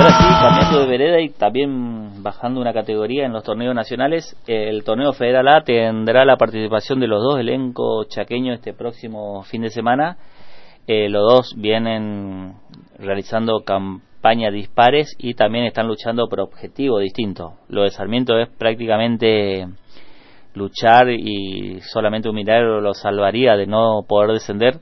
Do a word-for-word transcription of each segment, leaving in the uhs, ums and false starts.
ahora sí, cambiando de vereda y también bajando una categoría en los torneos nacionales, el torneo Federal A tendrá la participación de los dos elencos chaqueños este próximo fin de semana. Eh, los dos vienen realizando campañas dispares y también están luchando por objetivos distintos. Lo de Sarmiento es prácticamente luchar y solamente un milagro lo salvaría de no poder descender.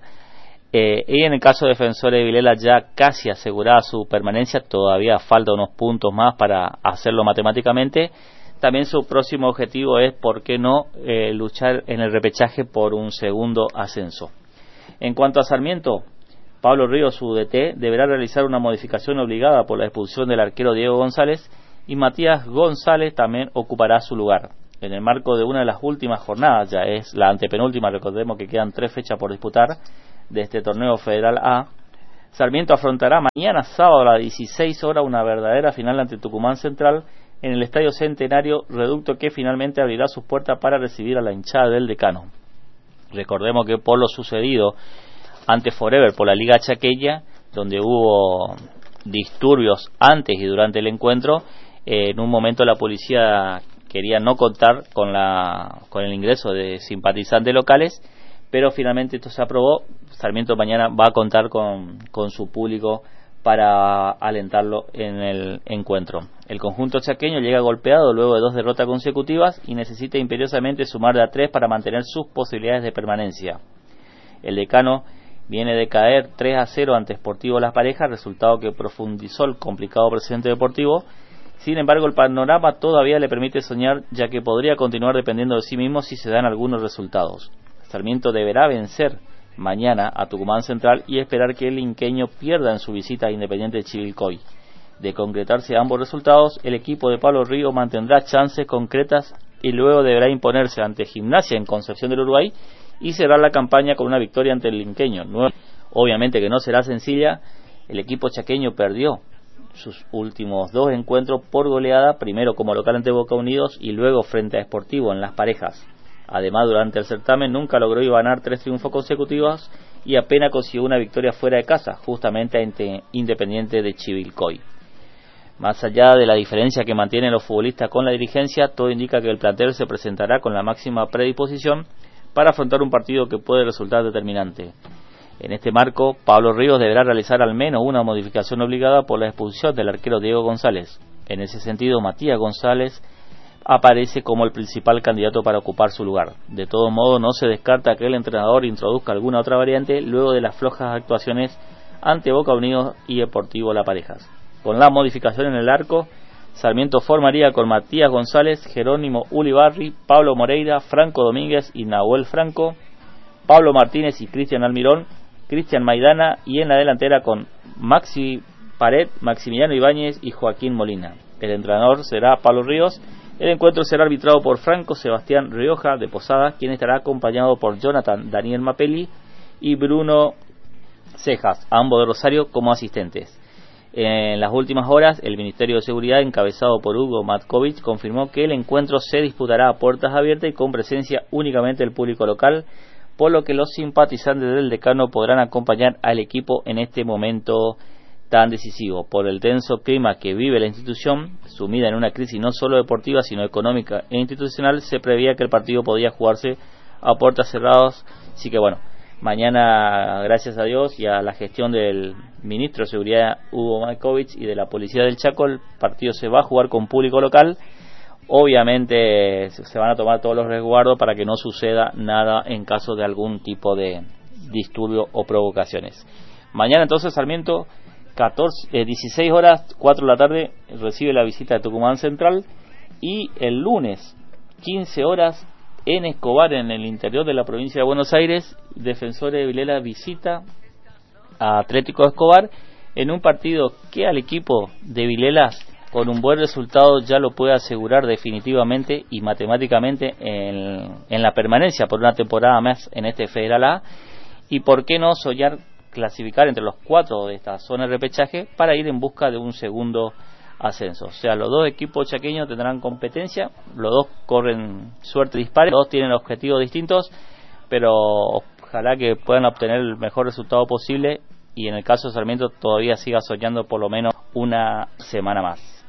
Eh, y en el caso de Defensores de Vilela, ya casi asegurada su permanencia, todavía falta unos puntos más para hacerlo matemáticamente. También su próximo objetivo es, ¿por qué no?, eh, luchar en el repechaje por un segundo ascenso. En cuanto a Sarmiento, Pablo Ríos, su D T, deberá realizar una modificación obligada por la expulsión del arquero Diego González, y Matías González también ocupará su lugar. En el marco de una de las últimas jornadas, ya es la antepenúltima, recordemos que quedan tres fechas por disputar de este torneo Federal A, Sarmiento afrontará mañana sábado a las dieciséis horas una verdadera final ante Tucumán Central en el Estadio Centenario, reducto que finalmente abrirá sus puertas para recibir a la hinchada del Decano. Recordemos que por lo sucedido ante Forever por la Liga Chaqueña, donde hubo disturbios antes y durante el encuentro, eh, en un momento la policía quería no contar con la con el ingreso de simpatizantes locales, pero finalmente esto se aprobó. Sarmiento mañana va a contar con, con su público para alentarlo en el encuentro. El conjunto chaqueño llega golpeado luego de dos derrotas consecutivas y necesita imperiosamente sumar de a tres para mantener sus posibilidades de permanencia. El Decano viene de caer tres a cero ante Sportivo Las Parejas, resultado que profundizó el complicado presente deportivo. Sin embargo, el panorama todavía le permite soñar, ya que podría continuar dependiendo de sí mismo si se dan algunos resultados. Sarmiento deberá vencer mañana a Tucumán Central y esperar que el inqueño pierda en su visita a Independiente de Chivilcoy. De concretarse ambos resultados, el equipo de Pablo Río mantendrá chances concretas y luego deberá imponerse ante Gimnasia en Concepción del Uruguay y cerrar la campaña con una victoria ante el inqueño. Obviamente que no será sencilla. El equipo chaqueño perdió sus últimos dos encuentros por goleada, primero como local ante Boca Unidos y luego frente a Sportivo en Las Parejas. Además, durante el certamen nunca logró ganar tres triunfos consecutivos y apenas consiguió una victoria fuera de casa, justamente ante Independiente de Chivilcoy. Más allá de la diferencia que mantienen los futbolistas con la dirigencia, todo indica que el plantel se presentará con la máxima predisposición para afrontar un partido que puede resultar determinante. En este marco, Pablo Ríos deberá realizar al menos una modificación obligada por la expulsión del arquero Diego González. En ese sentido, Matías González aparece como el principal candidato para ocupar su lugar. De todo modo, no se descarta que el entrenador introduzca alguna otra variante luego de las flojas actuaciones ante Boca Unidos y Deportivo Las Parejas. Con la modificación en el arco, Sarmiento formaría con Matías González, Jerónimo Ulibarri, Pablo Moreira, Franco Domínguez y Nahuel Franco, Pablo Martínez y Cristian Almirón, Cristian Maidana, y en la delantera con Maxi Pared, Maximiliano Ibáñez y Joaquín Molina. El entrenador será Pablo Ríos. El encuentro será arbitrado por Franco Sebastián Rioja de Posadas, quien estará acompañado por Jonathan Daniel Mapelli y Bruno Cejas, ambos de Rosario, como asistentes. En las últimas horas, el Ministerio de Seguridad, encabezado por Hugo Matkovich, confirmó que el encuentro se disputará a puertas abiertas y con presencia únicamente del público local, por lo que los simpatizantes del Decano podrán acompañar al equipo en este momento tan decisivo. Por el tenso clima que vive la institución, sumida en una crisis no solo deportiva sino económica e institucional, se preveía que el partido podía jugarse a puertas cerradas. Así que bueno, mañana, gracias a Dios y a la gestión del ministro de Seguridad Hugo Matkovich y de la Policía del Chaco, el partido se va a jugar con público local. Obviamente se van a tomar todos los resguardos para que no suceda nada en caso de algún tipo de disturbio o provocaciones. Mañana entonces Sarmiento, catorce, eh, dieciséis horas, cuatro de la tarde, recibe la visita de Tucumán Central, y el lunes, quince horas, en Escobar, en el interior de la provincia de Buenos Aires, Defensores de Vilela visita a Atlético de Escobar en un partido que al equipo de Vilela, con un buen resultado, ya lo puede asegurar definitivamente y matemáticamente en, en la permanencia por una temporada más en este Federal A, y por qué no soñar clasificar entre los cuatro de esta zona de repechaje para ir en busca de un segundo ascenso. O sea, los dos equipos chaqueños tendrán competencia, los dos corren suerte dispares, los dos tienen objetivos distintos, pero ojalá que puedan obtener el mejor resultado posible y en el caso de Sarmiento todavía siga soñando por lo menos una semana más.